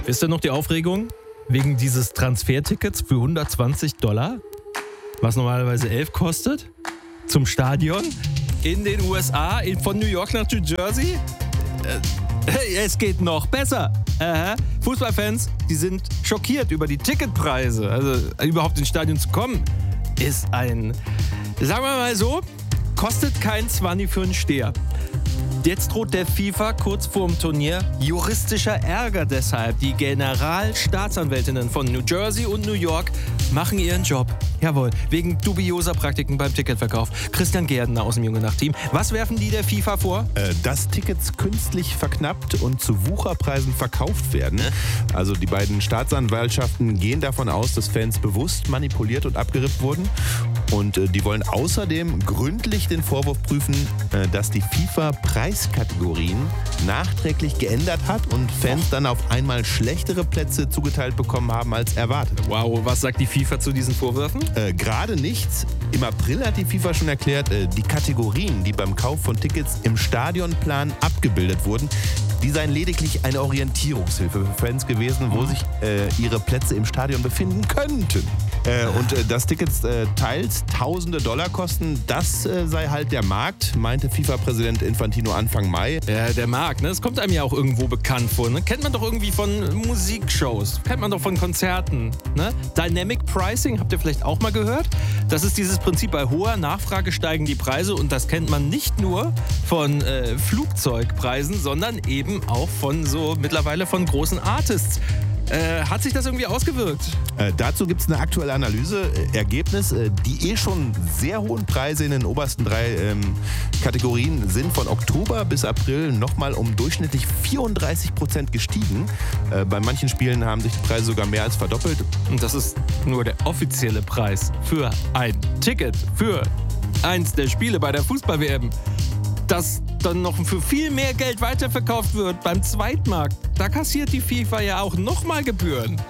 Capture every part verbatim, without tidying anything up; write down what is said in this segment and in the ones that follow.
Wisst ihr noch die Aufregung wegen dieses Transfertickets für hundertzwanzig Dollar, was normalerweise elf kostet, zum Stadion in den U S A, von New York nach New Jersey? Äh, es geht noch besser. Aha. Fußballfans, die sind schockiert über die Ticketpreise. Also überhaupt ins Stadion zu kommen, ist ein, sagen wir mal so, kostet kein Zwanni für einen Steher. Jetzt droht der FIFA kurz vorm Turnier juristischer Ärger deshalb. Die Generalstaatsanwältinnen von New Jersey und New York machen ihren Job. Jawohl, wegen dubioser Praktiken beim Ticketverkauf. Christian Gärtner aus dem Junge Nacht-Team. Was werfen die der FIFA vor? Äh, dass Tickets künstlich verknappt und zu Wucherpreisen verkauft werden. Also die beiden Staatsanwaltschaften gehen davon aus, dass Fans bewusst manipuliert und abgerippt wurden. Und äh, die wollen außerdem gründlich den Vorwurf prüfen, äh, dass die FIFA Preiskategorien nachträglich geändert hat und Fans dann auf einmal schlechtere Plätze zugeteilt bekommen haben als erwartet. Wow, was sagt die FIFA zu diesen Vorwürfen? Äh, gerade nichts. Im April hat die FIFA schon erklärt, äh, die Kategorien, die beim Kauf von Tickets im Stadionplan abgebildet wurden, die seien lediglich eine Orientierungshilfe für Fans gewesen, wo sich äh, ihre Plätze im Stadion befinden könnten. Äh, und äh, dass Tickets äh, teils tausende Dollar kosten, das äh, sei halt der Markt, meinte FIFA-Präsident Infantino Anfang Mai. Ja, der Markt, ne? Das kommt einem ja auch irgendwo bekannt vor. Ne? Kennt man doch irgendwie von Musikshows, kennt man doch von Konzerten. Ne? Dynamic Pricing, habt ihr vielleicht auch mal gehört? Das ist dieses Prinzip, bei hoher Nachfrage steigen die Preise und das kennt man nicht nur von äh, Flugzeugpreisen, sondern eben auch von so mittlerweile von großen Artists. Äh, hat sich das irgendwie ausgewirkt? Äh, dazu gibt es eine aktuelle Analyse. Äh, Ergebnis, äh, die eh schon sehr hohen Preise in den obersten drei ähm, Kategorien sind von Oktober bis April nochmal um durchschnittlich vierunddreißig Prozent gestiegen. Äh, bei manchen Spielen haben sich die Preise sogar mehr als verdoppelt. Und das ist nur der offizielle Preis für ein Ticket für eins der Spiele bei der Fußball-W M. Das dann noch für viel mehr Geld weiterverkauft wird beim Zweitmarkt. Da kassiert die FIFA ja auch nochmal Gebühren.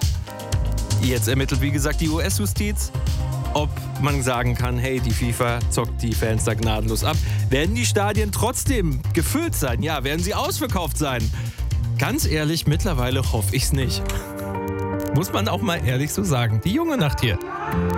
Jetzt ermittelt, wie gesagt, die U S-Justiz, ob man sagen kann, hey, die FIFA zockt die Fans da gnadenlos ab. Werden die Stadien trotzdem gefüllt sein? Ja, werden sie ausverkauft sein? Ganz ehrlich, mittlerweile hoffe ich's nicht. Muss man auch mal ehrlich so sagen. Die Junge Nacht hier.